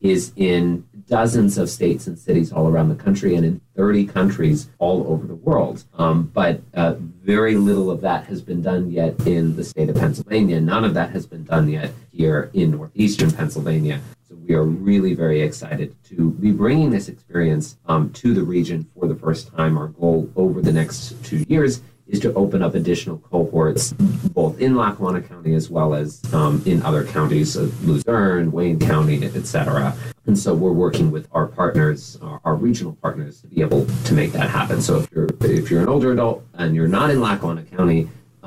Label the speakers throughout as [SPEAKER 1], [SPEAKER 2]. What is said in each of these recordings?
[SPEAKER 1] is in dozens of states and cities all around the country and in 30 countries all over the world. But very little of that has been done yet in the state of Pennsylvania. None of that has been done yet here in northeastern Pennsylvania. So we are really very excited to be bringing this experience to the region for the first time. Our goal over the next 2 years is to open up additional cohorts, both in Lackawanna County as well as in other counties of Luzerne, Wayne County, et cetera. And so we're working with our partners, our regional partners, to be able to make that happen. So if you're an older adult and you're not in Lackawanna County,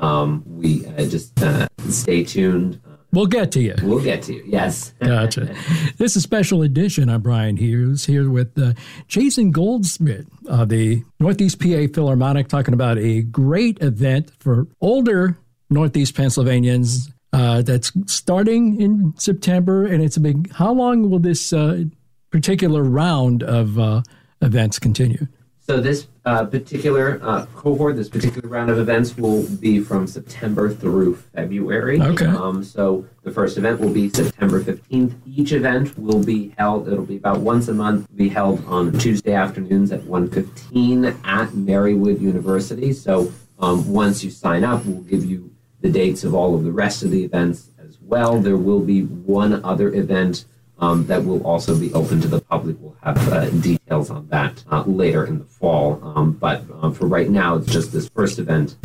[SPEAKER 1] we just stay tuned.
[SPEAKER 2] We'll get to you.
[SPEAKER 1] We'll get to you, yes.
[SPEAKER 2] Gotcha. This is a special edition. I'm Brian Hughes here with Jason Goldsmith of the Northeast PA Philharmonic, talking about a great event for older Northeast Pennsylvanians that's starting in September. And it's a big, how long will this particular round of events continue?
[SPEAKER 1] So this particular cohort, this particular round of events will be from September through February.
[SPEAKER 2] Okay.
[SPEAKER 1] So the first event will be September 15th. Each event will be held, it'll be about once a month, be held on Tuesday afternoons at 1:15 at Marywood University. So once you sign up, we'll give you the dates of all of the rest of the events as well. There will be one other event that will also be open to the public. We'll have details on that later in the fall. But for right now, it's just this first event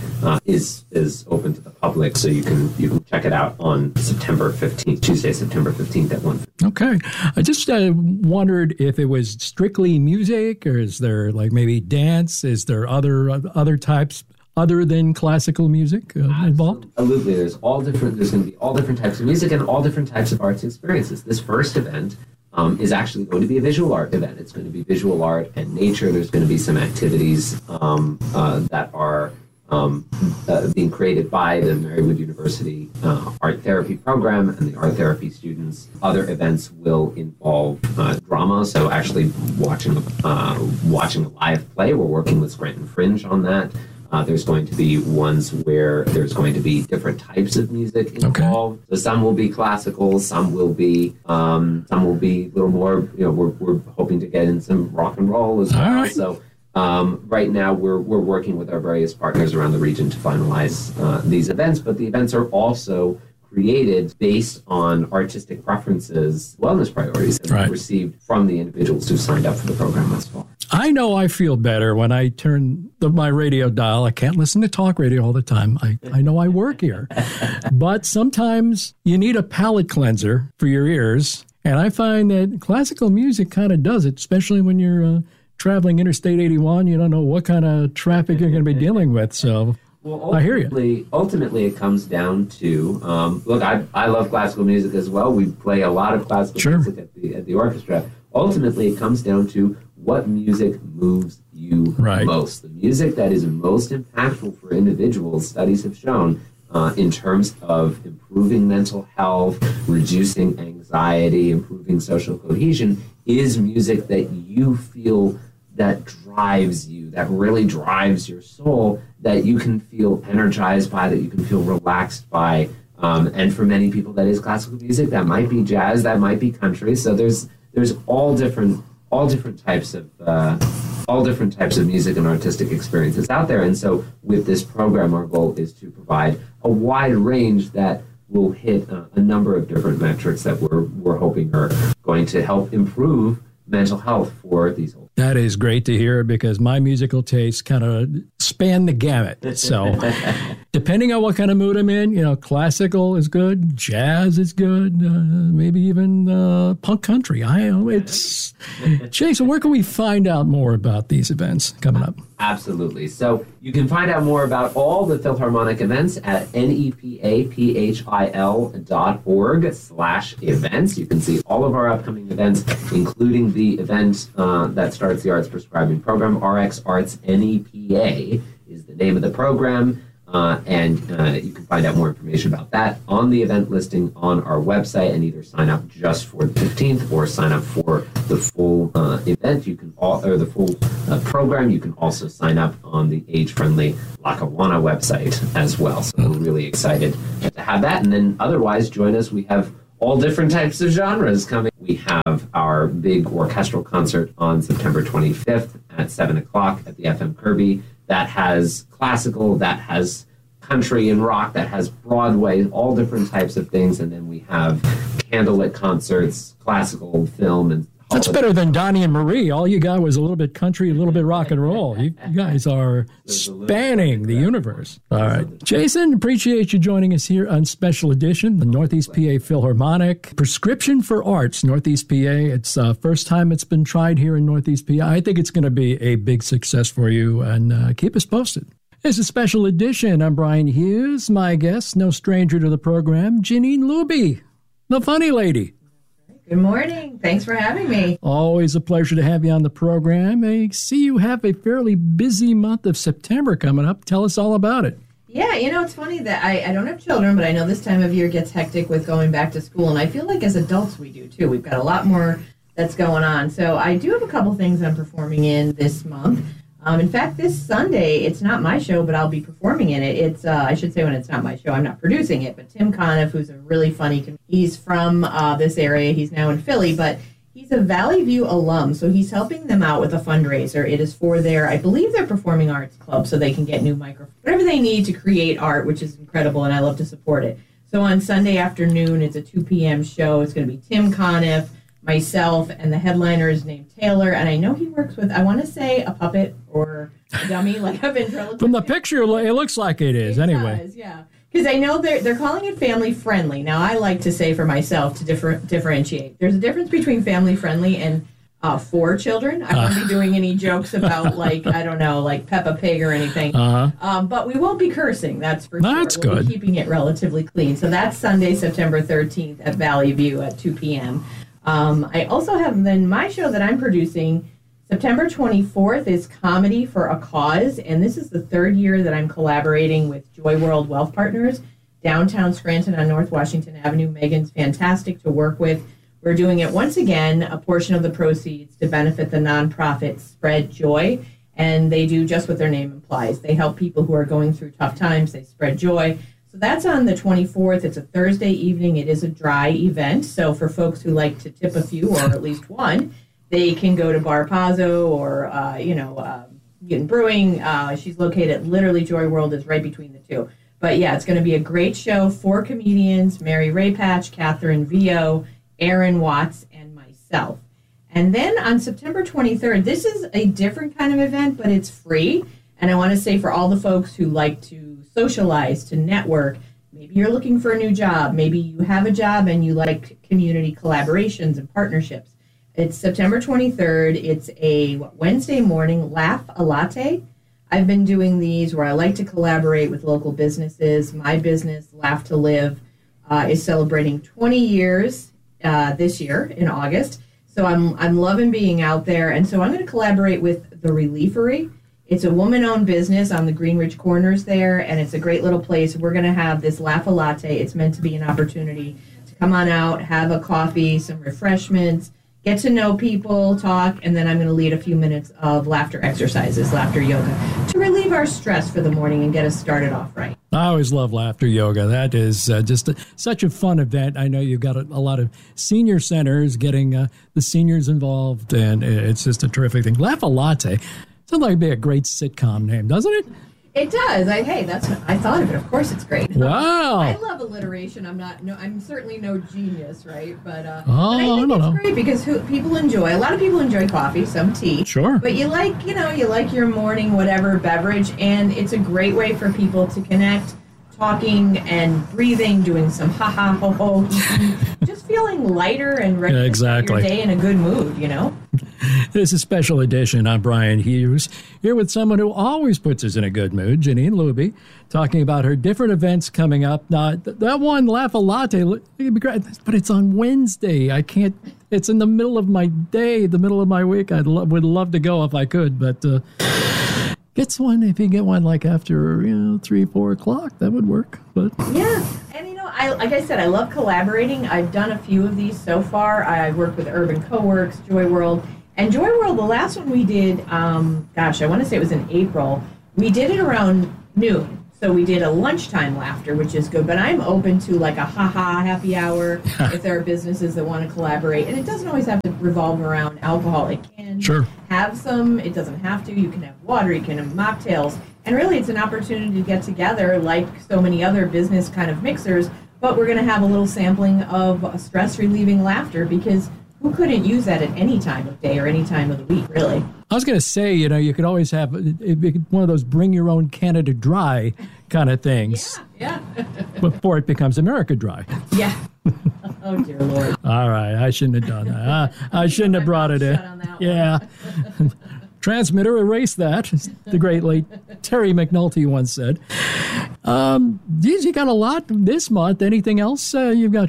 [SPEAKER 1] is open to the public, so you can check it out on September 15th, Tuesday, September 15th at 1:15.
[SPEAKER 2] Okay. I just wondered if it was strictly music, or is there like maybe dance? Is there other types other than classical music involved?
[SPEAKER 1] Absolutely. There's going to be all different types of music and all different types of arts experiences. This first event is actually going to be a visual art event. It's going to be visual art and nature. There's going to be some activities that are being created by the Marywood University Art Therapy Program and the art therapy students. Other events will involve drama, so actually watching a live play. We're working with Scranton Fringe on that. There's going to be ones where there's going to be different types of music involved. Okay. So some will be classical, some will be a little more. We're hoping to get in some rock and roll as well. All right. So right now we're working with our various partners around the region to finalize these events. But the events are also created based on artistic preferences, wellness priorities that we've received from the individuals who signed up for the program thus far.
[SPEAKER 2] I know I feel better when I turn my radio dial. I can't listen to talk radio all the time. I know I work here. But sometimes you need a palate cleanser for your ears. And I find that classical music kind of does it, especially when you're traveling Interstate 81. You don't know what kind of traffic you're going to be dealing with. So I hear you.
[SPEAKER 1] Ultimately, it comes down to, look, I love classical music as well. We play a lot of classical music at the orchestra. Ultimately, it comes down to what music moves you most. The music that is most impactful for individuals, studies have shown, in terms of improving mental health, reducing anxiety, improving social cohesion, is music that you feel that drives you, that really drives your soul, that you can feel energized by, that you can feel relaxed by. And for many people, that is classical music. That might be jazz. That might be country. So there's all different types of music and artistic experiences out there. And so with this program, our goal is to provide a wide range that will hit a number of different metrics that we're hoping are going to help improve mental health for these older.
[SPEAKER 2] That is great to hear, because my musical tastes kind of span the gamut. So depending on what kind of mood I'm in, classical is good, jazz is good, maybe even punk country. Jason, where can we find out more about these events coming up?
[SPEAKER 1] Absolutely. So you can find out more about all the Philharmonic events at nepaphil.org/events. You can see all of our upcoming events, including the event that starts the Arts Prescribing Program. RX Arts NEPA is the name of the program. And you can find out more information about that on the event listing on our website, and either sign up just for the 15th or sign up for the full event. You can the full program. You can also sign up on the age-friendly Lackawanna website as well. So we're really excited to have that. And then otherwise, join us. We have all different types of genres coming. We have our big orchestral concert on September 25th at 7 o'clock at the FM Kirby. That has classical, that has country and rock, that has Broadway, all different types of things. And then we have candlelit concerts, classical, film, and
[SPEAKER 2] that's better than Donnie and Marie. All you got was a little bit country, a little bit rock and roll. You guys are spanning the universe. All right. Jason, appreciate you joining us here on Special Edition, the Northeast PA Philharmonic. Prescription for Arts, Northeast PA. It's first time it's been tried here in Northeast PA. I think it's going to be a big success for you, and keep us posted. It's a Special Edition. I'm Brian Hughes. My guest, no stranger to the program, Janine Luby, the funny lady.
[SPEAKER 3] Good morning. Thanks for having me.
[SPEAKER 2] Always a pleasure to have you on the program. I see you have a fairly busy month of September coming up. Tell us all about it.
[SPEAKER 3] Yeah, it's funny that I don't have children, but I know this time of year gets hectic with going back to school, and I feel like as adults we do too. We've got a lot more that's going on. So I do have a couple things I'm performing in this month. In fact, this Sunday, it's not my show, but I'll be performing in it. It's, I should say when it's not my show, I'm not producing it, but Tim Conniff, who's a really funny, he's from this area, he's now in Philly, but he's a Valley View alum, so he's helping them out with a fundraiser. It is for I believe their Performing Arts Club, so they can get new microphones, whatever they need to create art, which is incredible, and I love to support it. So on Sunday afternoon, it's a 2 p.m. show. It's going to be Tim Conniff, myself, and the headliner is named Taylor, and I know he works with, I want to say, a puppet or a dummy, like a ventriloquist.
[SPEAKER 2] From the picture, it looks like it is, anyway.
[SPEAKER 3] Does, yeah. Because I know they're calling it family friendly. Now, I like to say for myself to differentiate. There's a difference between family friendly and for children. I won't be doing any jokes about, I don't know, like Peppa Pig or anything. But we won't be cursing, that's for sure.
[SPEAKER 2] That's good.
[SPEAKER 3] We'll be keeping it relatively clean. So that's Sunday, September 13th at Valley View at 2 p.m. I also have then my show that I'm producing, September 24th, is Comedy for a Cause, and this is the third year that I'm collaborating with Joy World Wealth Partners, downtown Scranton on North Washington Avenue. Megan's fantastic to work with. We're doing it once again, a portion of the proceeds to benefit the nonprofit Spread Joy, and they do just what their name implies. They help people who are going through tough times. They spread joy. So that's on the 24th. It's a Thursday evening. It is a dry event. So for folks who like to tip a few or at least one, they can go to Bar Pazzo or, Newton Brewing. She's located, literally Joy World is right between the two. But yeah, it's going to be a great show. 4 comedians, Mary Raypatch, Catherine Vio, Aaron Watts, and myself. And then on September 23rd, this is a different kind of event, but it's free. And I want to say for all the folks who like to socialize, to network, maybe you're looking for a new job, maybe you have a job and you like community collaborations and partnerships. It's September 23rd. It's a Wednesday morning Laugh a Latte. I've been doing these where I like to collaborate with local businesses. My business, Laugh to Live, is celebrating 20 years this year in August. So I'm loving being out there. And so I'm going to collaborate with The Reliefery. It's a woman-owned business on the Greenridge Corners there, and it's a great little place. We're going to have this Laugh a Latte. It's meant to be an opportunity to come on out, have a coffee, some refreshments, get to know people, talk, and then I'm going to lead a few minutes of laughter exercises, laughter yoga, to relieve our stress for the morning and get us started off right.
[SPEAKER 2] I always love laughter yoga. That is such a fun event. I know you've got a lot of senior centers getting the seniors involved, and it's just a terrific thing. Laugh a Latte. Sounds like it'd be a great sitcom name, doesn't it?
[SPEAKER 3] It does. That's what I thought of it. Of course, it's great.
[SPEAKER 2] Wow.
[SPEAKER 3] I love alliteration. I'm certainly no genius, right? But I
[SPEAKER 2] don't
[SPEAKER 3] think it's
[SPEAKER 2] know.
[SPEAKER 3] great because people enjoy. A lot of people enjoy coffee, some tea.
[SPEAKER 2] Sure.
[SPEAKER 3] But you like your morning whatever beverage, and it's a great way for people to connect, talking and breathing, doing some ha ha ho ho, just feeling lighter and ready to start your day in a good mood.
[SPEAKER 2] This is a special edition. I'm Brian Hughes, here with someone who always puts us in a good mood, Janine Luby, talking about her different events coming up. Now, that one, Laugh a Latte, it'd be great, but it's on Wednesday. I can't, it's in the middle of my day, the middle of my week. I would love to go if I could, but if you get one like after 3, 4 o'clock, that would work. But
[SPEAKER 3] yeah, and like I said, I love collaborating. I've done a few of these so far. I worked with Urban Coworks, Joy World. And Joy World, the last one we did, I want to say it was in April. We did it around noon. So we did a lunchtime laughter, which is good. But I'm open to like a ha-ha happy hour if there are businesses that want to collaborate. And it doesn't always have to revolve around alcohol. It can have some. It doesn't have to. You can have water. You can have mocktails. And really, it's an opportunity to get together like so many other business kind of mixers. But we're going to have a little sampling of stress-relieving laughter because who couldn't use that at any time of day or any time of the week, really?
[SPEAKER 2] I was going to say, you could always have one of those bring your own Canada Dry kind of things.
[SPEAKER 3] Yeah.
[SPEAKER 2] Before it becomes America Dry.
[SPEAKER 3] Yeah. Oh, dear Lord.
[SPEAKER 2] All right. I shouldn't have done that. I shouldn't have brought it in. Yeah. Transmitter, erase that. The great late Terry McNulty once said. Geez, you got a lot this month. Anything else you've got